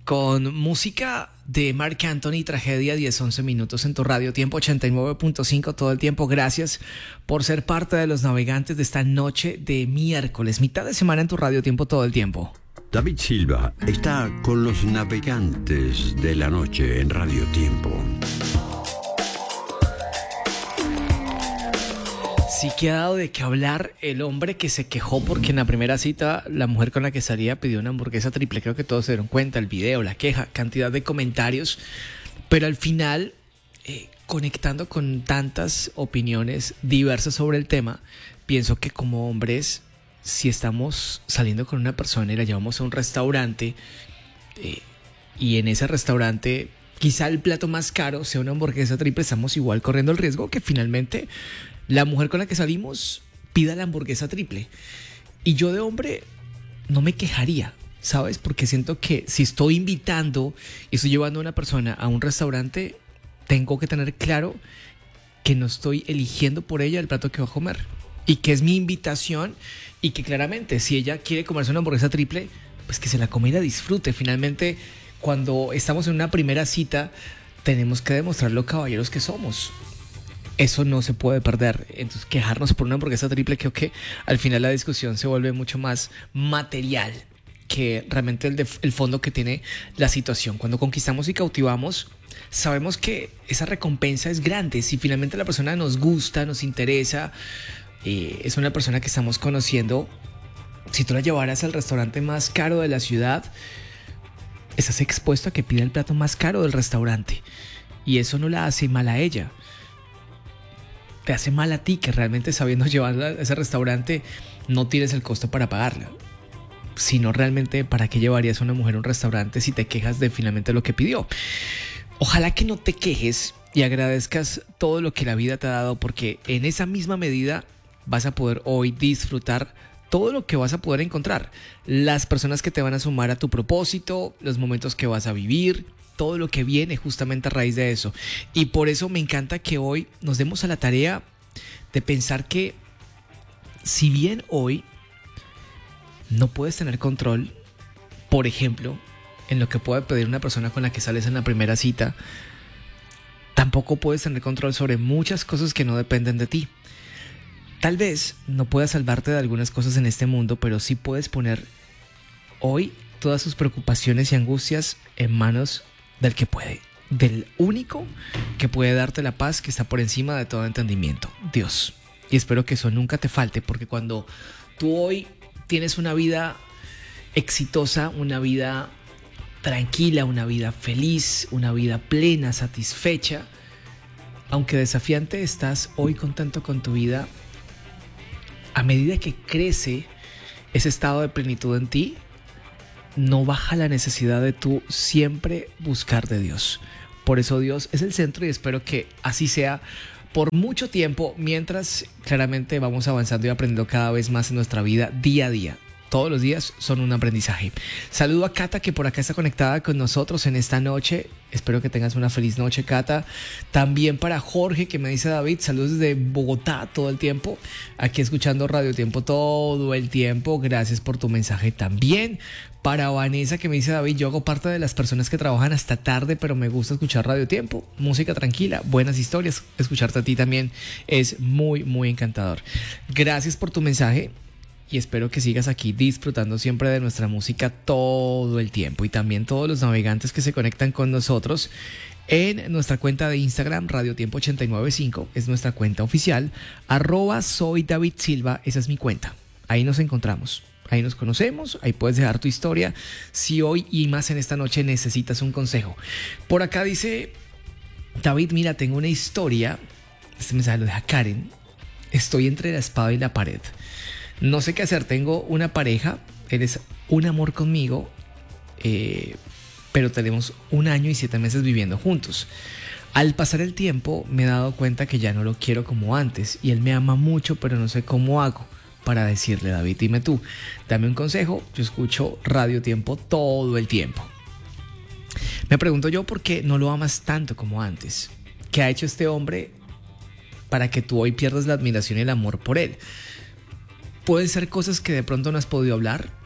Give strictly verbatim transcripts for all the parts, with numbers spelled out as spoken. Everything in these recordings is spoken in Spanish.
con música de Marc Anthony, Tragedia, diez once minutos en tu radio, tiempo ochenta y nueve punto cinco todo el tiempo. Gracias por ser parte de los navegantes de esta noche de miércoles, mitad de semana en tu radio, tiempo todo el tiempo. David Silva está con los navegantes de la noche en Radio Tiempo. Sí que ha dado de qué hablar el hombre que se quejó porque en la primera cita la mujer con la que salía pidió una hamburguesa triple. Creo que todos se dieron cuenta, el video, la queja, cantidad de comentarios. Pero al final, eh, conectando con tantas opiniones diversas sobre el tema, pienso que como hombres, si estamos saliendo con una persona y la llevamos a un restaurante eh, y en ese restaurante quizá el plato más caro sea una hamburguesa triple, estamos igual corriendo el riesgo que finalmente la mujer con la que salimos pida la hamburguesa triple. Y yo de hombre no me quejaría, ¿sabes? Porque siento que si estoy invitando y estoy llevando a una persona a un restaurante, tengo que tener claro que no estoy eligiendo por ella el plato que va a comer. Y que es mi invitación y que claramente si ella quiere comerse una hamburguesa triple, pues que se la coma y la disfrute. Finalmente, cuando estamos en una primera cita, tenemos que demostrar lo caballeros que somos. Eso no se puede perder. Entonces, quejarnos por una hamburguesa triple, creo que al final la discusión se vuelve mucho más material que realmente el, de, el fondo que tiene la situación. Cuando conquistamos y cautivamos, sabemos que esa recompensa es grande. Si finalmente la persona nos gusta, nos interesa, eh, es una persona que estamos conociendo, si tú la llevaras al restaurante más caro de la ciudad, estás expuesto a que pida el plato más caro del restaurante. Y eso no la hace mal a ella. Te hace mal a ti que realmente sabiendo llevarla a ese restaurante no tienes el costo para pagarla. Sino realmente, ¿para qué llevarías a una mujer a un restaurante si te quejas de finalmente lo que pidió? Ojalá que no te quejes y agradezcas todo lo que la vida te ha dado, porque en esa misma medida vas a poder hoy disfrutar todo lo que vas a poder encontrar. Las personas que te van a sumar a tu propósito, los momentos que vas a vivir, todo lo que viene justamente a raíz de eso. Y por eso me encanta que hoy nos demos a la tarea de pensar que si bien hoy no puedes tener control, por ejemplo, en lo que puede pedir una persona con la que sales en la primera cita, tampoco puedes tener control sobre muchas cosas que no dependen de ti. Tal vez no puedas salvarte de algunas cosas en este mundo, pero sí puedes poner hoy todas sus preocupaciones y angustias en manos del que puede, del único que puede darte la paz que está por encima de todo entendimiento, Dios. Y espero que eso nunca te falte, porque cuando tú hoy tienes una vida exitosa, una vida tranquila, una vida feliz, una vida plena, satisfecha, aunque desafiante, estás hoy contento con tu vida. A medida que crece ese estado de plenitud en ti, no baja la necesidad de tú siempre buscar de Dios. Por eso Dios es el centro y espero que así sea por mucho tiempo, mientras claramente vamos avanzando y aprendiendo cada vez más en nuestra vida día a día. Todos los días son un aprendizaje. Saludo a Cata, que por acá está conectada con nosotros en esta noche. Espero que tengas una feliz noche, Cata. También para Jorge, que me dice David, saludos desde Bogotá todo el tiempo. Aquí escuchando Radio Tiempo todo el tiempo. Gracias por tu mensaje también. Para Vanessa, que me dice David, yo hago parte de las personas que trabajan hasta tarde, pero me gusta escuchar Radio Tiempo. Música tranquila, buenas historias. Escucharte a ti también es muy, muy encantador. Gracias por tu mensaje. Y espero que sigas aquí disfrutando siempre de nuestra música todo el tiempo. Y también todos los navegantes que se conectan con nosotros en nuestra cuenta de Instagram, Radio Tiempo ochenta y nueve punto cinco. Es nuestra cuenta oficial. Arroba soy David Silva. Esa es mi cuenta. Ahí nos encontramos. Ahí nos conocemos. Ahí puedes dejar tu historia. Si hoy y más en esta noche necesitas un consejo. Por acá dice David, mira, tengo una historia. Este mensaje lo deja Karen. Estoy entre la espada y la pared. No sé qué hacer, tengo una pareja, eres un amor conmigo, eh, pero tenemos un año y siete meses viviendo juntos. Al pasar el tiempo me he dado cuenta que ya no lo quiero como antes y él me ama mucho, pero no sé cómo hago para decirle. David, dime tú, dame un consejo. Yo escucho Radio Tiempo todo el tiempo. Me pregunto yo por qué no lo amas tanto como antes. ¿Qué ha hecho este hombre para que tú hoy pierdas la admiración y el amor por él? Pueden ser cosas que de pronto no has podido hablar,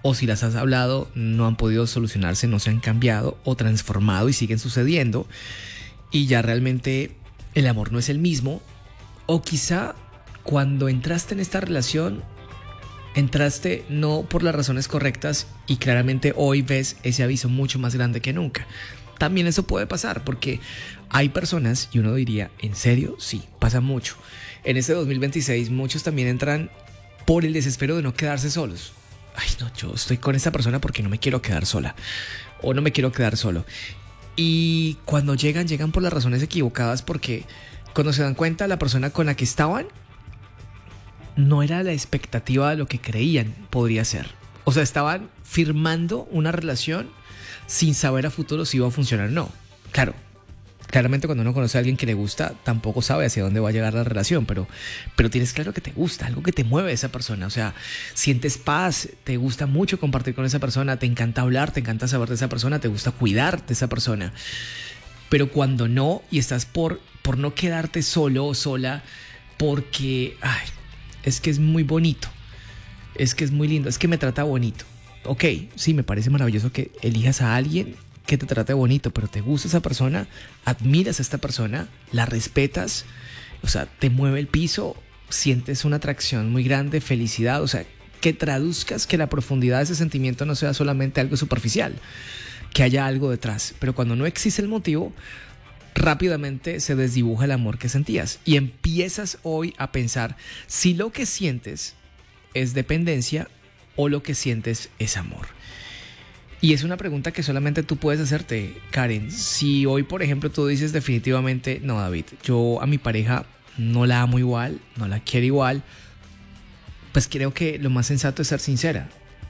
o si las has hablado, no han podido solucionarse, no se han cambiado o transformado y siguen sucediendo, y ya realmente el amor no es el mismo. O quizá cuando entraste en esta relación, entraste no por las razones correctas y claramente hoy ves ese aviso mucho más grande que nunca. También eso puede pasar, porque hay personas, y uno diría, ¿en serio? Sí, pasa mucho. En este dos mil veintiséis muchos también entran por el desespero de no quedarse solos. Ay, no, yo estoy con esta persona porque no me quiero quedar sola, o no me quiero quedar solo. Y cuando llegan, llegan por las razones equivocadas, porque cuando se dan cuenta, la persona con la que estaban no era la expectativa de lo que creían podría ser. O sea, estaban firmando una relación sin saber a futuro si iba a funcionar o no. Claro, claramente cuando uno conoce a alguien que le gusta, tampoco sabe hacia dónde va a llegar la relación, pero, pero tienes claro que te gusta, algo que te mueve esa persona. O sea, sientes paz, te gusta mucho compartir con esa persona, te encanta hablar, te encanta saber de esa persona, te gusta cuidar de esa persona. Pero cuando no, y estás por, por no quedarte solo o sola, porque ay, es que es muy bonito, es que es muy lindo, es que me trata bonito. Ok, sí, me parece maravilloso que elijas a alguien que te trate bonito, pero te gusta esa persona, admiras a esta persona, la respetas, o sea, te mueve el piso, sientes una atracción muy grande, felicidad, o sea, que traduzcas que la profundidad de ese sentimiento no sea solamente algo superficial, que haya algo detrás. Pero cuando no existe el motivo, rápidamente se desdibuja el amor que sentías y empiezas hoy a pensar si lo que sientes es dependencia o lo que sientes es amor. Y es una pregunta que solamente tú puedes hacerte, Karen. Si hoy, por ejemplo, tú dices definitivamente, no, David, yo a mi pareja no la amo igual, no la quiero igual, pues creo que lo más sensato es ser sincera.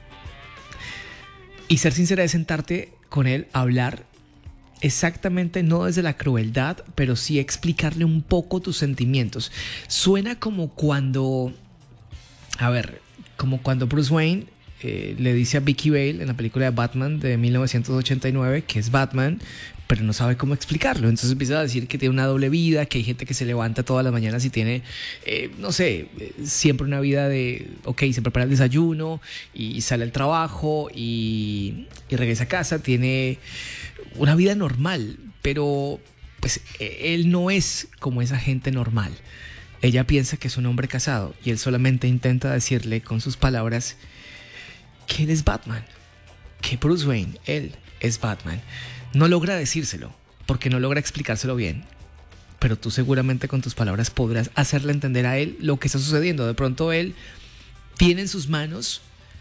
Y ser sincera es sentarte con él a hablar exactamente, no desde la crueldad, pero sí explicarle un poco tus sentimientos. Suena como cuando, a ver, como cuando Bruce Wayne eh, le dice a Vicky Vale en la película de Batman de mil novecientos ochenta y nueve que es Batman, pero no sabe cómo explicarlo. Entonces empieza a decir que tiene una doble vida, que hay gente que se levanta todas las mañanas y tiene, eh, no sé, eh, siempre una vida de, ok, se prepara el desayuno y sale al trabajo y, y regresa a casa, tiene una vida normal, pero pues él no es como esa gente normal. Ella piensa que es un hombre casado y él solamente intenta decirle con sus palabras que él es Batman, que Bruce Wayne, él es Batman. No logra decírselo porque no logra explicárselo bien, pero tú seguramente con tus palabras podrás hacerle entender a él lo que está sucediendo. De pronto él tiene en sus manos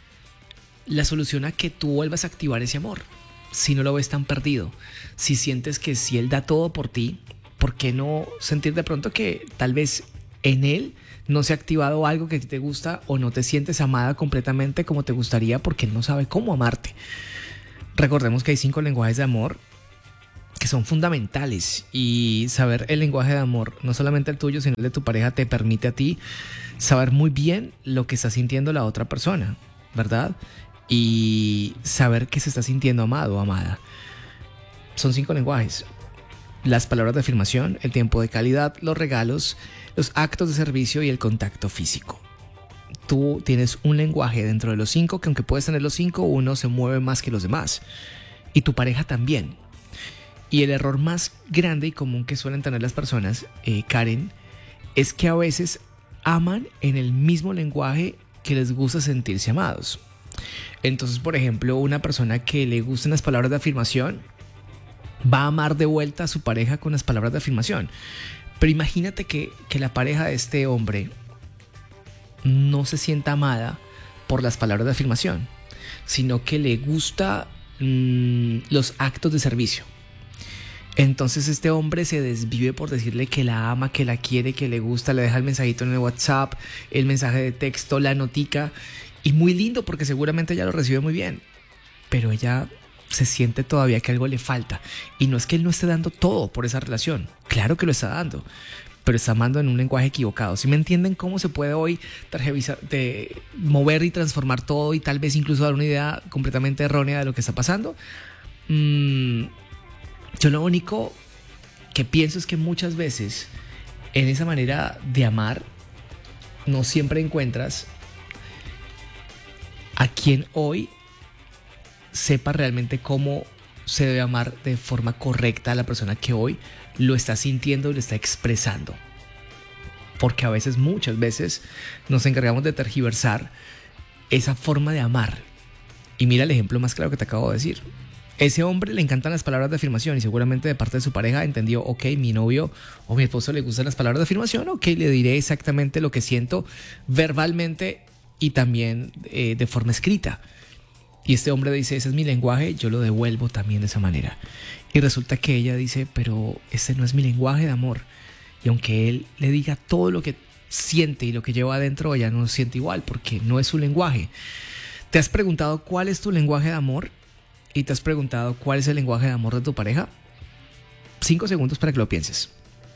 la solución a que tú vuelvas a activar ese amor. Si no lo ves tan perdido, si sientes que si él da todo por ti, ¿por qué no sentir de pronto que tal vez en él no se ha activado algo que te gusta o no te sientes amada completamente como te gustaría porque él no sabe cómo amarte? Recordemos que hay cinco lenguajes de amor que son fundamentales y saber el lenguaje de amor, no solamente el tuyo, sino el de tu pareja, te permite a ti saber muy bien lo que está sintiendo la otra persona, ¿verdad? Y saber que se está sintiendo amado o amada. Son cinco lenguajes: las palabras de afirmación, el tiempo de calidad, los regalos, los actos de servicio y el contacto físico. Tú tienes un lenguaje dentro de los cinco que, aunque puedes tener los cinco, uno se mueve más que los demás y tu pareja también. Y el error más grande y común que suelen tener las personas, eh, Karen, es que a veces aman en el mismo lenguaje que les gusta sentirse amados. Entonces, por ejemplo, una persona que le gustan las palabras de afirmación va a amar de vuelta a su pareja con las palabras de afirmación. Pero imagínate que, que la pareja de este hombre no se sienta amada por las palabras de afirmación, sino que le gusta mmm, los actos de servicio. Entonces este hombre se desvive por decirle que la ama, que la quiere, que le gusta, le deja el mensajito en el WhatsApp, el mensaje de texto, la notica. Y muy lindo porque seguramente ella lo recibe muy bien, pero ella se siente todavía que algo le falta. Y no es que él no esté dando todo por esa relación, claro que lo está dando, pero está amando en un lenguaje equivocado. ¿Sí me entienden cómo se puede hoy tergiversar, de mover y transformar todo y tal vez incluso dar una idea completamente errónea de lo que está pasando? Mm, yo lo único que pienso es que muchas veces en esa manera de amar no siempre encuentras a quien hoy sepa realmente cómo se debe amar de forma correcta a la persona que hoy lo está sintiendo y lo está expresando. Porque a veces, muchas veces, nos encargamos de tergiversar esa forma de amar. Y mira el ejemplo más claro que te acabo de decir. Ese hombre le encantan las palabras de afirmación y seguramente de parte de su pareja entendió, ok, mi novio o mi esposo le gustan las palabras de afirmación, ok, le diré exactamente lo que siento verbalmente y también eh, de forma escrita. Y este hombre dice, ese es mi lenguaje, yo lo devuelvo también de esa manera. Y resulta que ella dice, pero ese no es mi lenguaje de amor. Y aunque él le diga todo lo que siente y lo que lleva adentro, ella no lo siente igual porque no es su lenguaje. ¿Te has preguntado cuál es tu lenguaje de amor? ¿Y te has preguntado cuál es el lenguaje de amor de tu pareja? Cinco segundos para que lo pienses.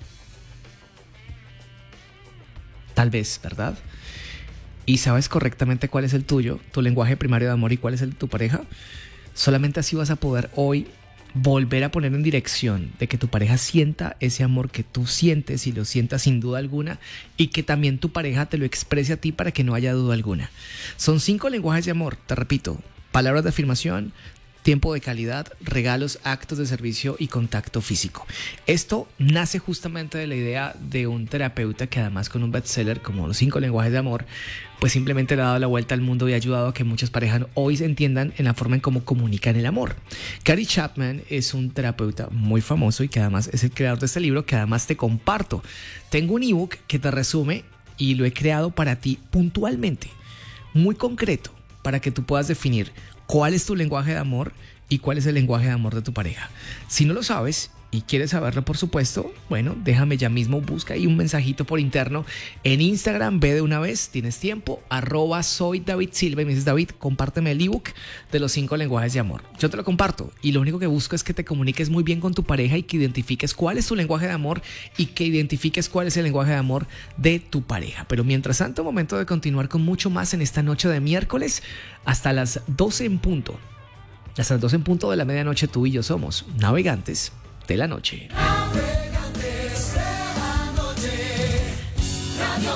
Tal vez, ¿verdad? ¿Y sabes correctamente cuál es el tuyo, tu lenguaje primario de amor y cuál es el de tu pareja? Solamente así vas a poder hoy volver a poner en dirección de que tu pareja sienta ese amor que tú sientes y lo sientas sin duda alguna y que también tu pareja te lo exprese a ti para que no haya duda alguna. Son cinco lenguajes de amor, te repito, palabras de afirmación, tiempo de calidad, regalos, actos de servicio y contacto físico. Esto nace justamente de la idea de un terapeuta que además con un bestseller como Los cinco lenguajes de amor, pues simplemente le ha dado la vuelta al mundo y ha ayudado a que muchas parejas hoy se entiendan en la forma en cómo comunican el amor. Gary Chapman es un terapeuta muy famoso y que además es el creador de este libro que además te comparto. Tengo un ebook que te resume y lo he creado para ti puntualmente, muy concreto, para que tú puedas definir cuál es tu lenguaje de amor y cuál es el lenguaje de amor de tu pareja. Si no lo sabes y quieres saberlo, por supuesto, bueno, déjame ya mismo, busca ahí un mensajito por interno en Instagram, ve de una vez, tienes tiempo, arroba soy David Silva y me dices, David, compárteme el ebook de los cinco lenguajes de amor. Yo te lo comparto y lo único que busco es que te comuniques muy bien con tu pareja y que identifiques cuál es tu lenguaje de amor y que identifiques cuál es el lenguaje de amor de tu pareja. Pero mientras tanto, momento de continuar con mucho más en esta noche de miércoles hasta las doce en punto. Hasta las doce en punto de la medianoche tú y yo somos navegantes de la noche. Navegantes de la noche, Radio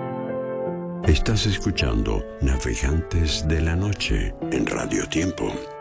Tiempo. Estás escuchando Navegantes de la Noche en Radio Tiempo.